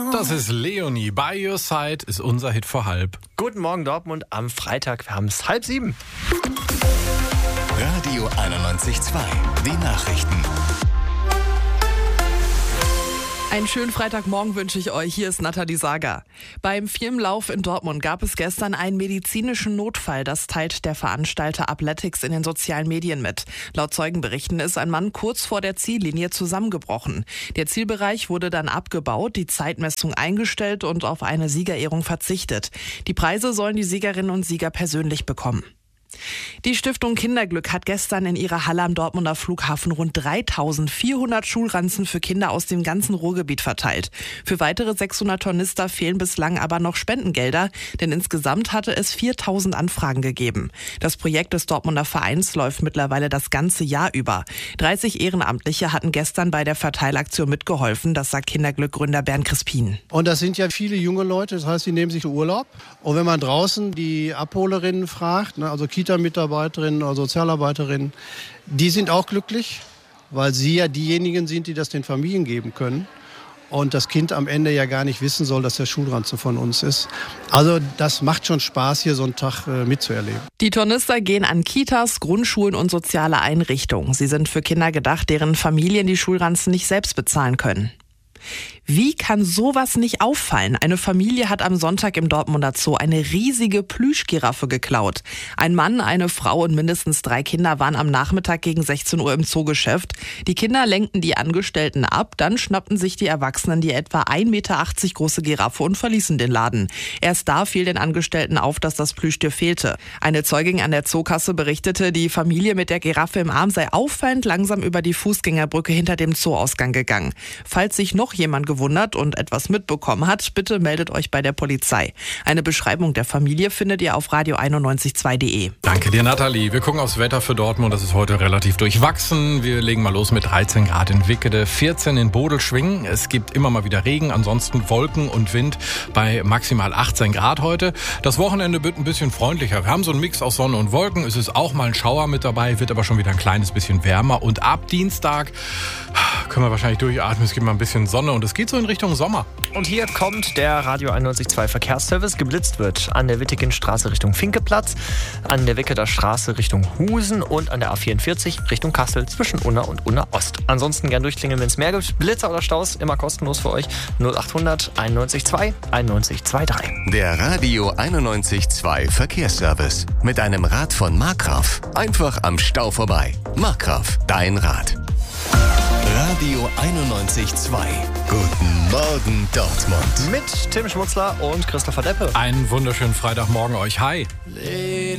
Das ist Leonie. By Your Side ist unser Hit vor halb. Guten Morgen Dortmund am Freitag, wir haben es 6:30. Radio 91.2, die Nachrichten. Einen schönen Freitagmorgen wünsche ich euch. Hier ist Nathalie Sager. Beim Firmenlauf in Dortmund gab es gestern einen medizinischen Notfall. Das teilt der Veranstalter Athletics in den sozialen Medien mit. Laut Zeugenberichten ist ein Mann kurz vor der Ziellinie zusammengebrochen. Der Zielbereich wurde dann abgebaut, die Zeitmessung eingestellt und auf eine Siegerehrung verzichtet. Die Preise sollen die Siegerinnen und Sieger persönlich bekommen. Die Stiftung Kinderglück hat gestern in ihrer Halle am Dortmunder Flughafen rund 3.400 Schulranzen für Kinder aus dem ganzen Ruhrgebiet verteilt. Für weitere 600 Tornister fehlen bislang aber noch Spendengelder, denn insgesamt hatte es 4.000 Anfragen gegeben. Das Projekt des Dortmunder Vereins läuft mittlerweile das ganze Jahr über. 30 Ehrenamtliche hatten gestern bei der Verteilaktion mitgeholfen, das sagt Kinderglück-Gründer Bernd Crispin. Und das sind ja viele junge Leute, das heißt, die nehmen sich Urlaub. Und wenn man draußen die Abholerinnen fragt, also Kita-Mitarbeiterinnen oder Sozialarbeiterinnen, die sind auch glücklich, weil sie ja diejenigen sind, die das den Familien geben können. Und das Kind am Ende ja gar nicht wissen soll, dass der Schulranzen von uns ist. Also das macht schon Spaß, hier so einen Tag mitzuerleben. Die Tornister gehen an Kitas, Grundschulen und soziale Einrichtungen. Sie sind für Kinder gedacht, deren Familien die Schulranzen nicht selbst bezahlen können. Wie kann sowas nicht auffallen? Eine Familie hat am Sonntag im Dortmunder Zoo eine riesige Plüschgiraffe geklaut. Ein Mann, eine Frau und mindestens 3 Kinder waren am Nachmittag gegen 16 Uhr im Zoogeschäft. Die Kinder lenkten die Angestellten ab, dann schnappten sich die Erwachsenen die etwa 1,80 Meter große Giraffe und verließen den Laden. Erst da fiel den Angestellten auf, dass das Plüschtier fehlte. Eine Zeugin an der Zookasse berichtete, die Familie mit der Giraffe im Arm sei auffallend langsam über die Fußgängerbrücke hinter dem Zooausgang gegangen. Falls sich noch jemand gewundert und etwas mitbekommen hat, bitte meldet euch bei der Polizei. Eine Beschreibung der Familie findet ihr auf radio912.de. Danke dir, Nathalie. Wir gucken aufs Wetter für Dortmund. Das ist heute relativ durchwachsen. Wir legen mal los mit 13 Grad in Wickede, 14 in Bodelschwingen. Es gibt immer mal wieder Regen, ansonsten Wolken und Wind bei maximal 18 Grad heute. Das Wochenende wird ein bisschen freundlicher. Wir haben so einen Mix aus Sonne und Wolken. Es ist auch mal ein Schauer mit dabei, wird aber schon wieder ein kleines bisschen wärmer. Und ab Dienstag können wir wahrscheinlich durchatmen. Es gibt mal ein bisschen Sonne und es geht so in Richtung Sommer. Und hier kommt der Radio 91.2 Verkehrsservice. Geblitzt wird an der Wittegenstraße Richtung Finkeplatz, an der Wecketer Straße Richtung Husen und an der A44 Richtung Kassel zwischen Unna und Unna Ost. Ansonsten gern durchklingeln, wenn es mehr gibt. Blitzer oder Staus, immer kostenlos für euch. 0800 91.2 91.23. Der Radio 91.2 Verkehrsservice. Mit einem Rad von Markgraf. Einfach am Stau vorbei. Markgraf, dein Rad. Radio 91.2. Guten Morgen Dortmund. Mit Tim Schmutzler und Christopher Deppe. Einen wunderschönen Freitagmorgen euch. Hi.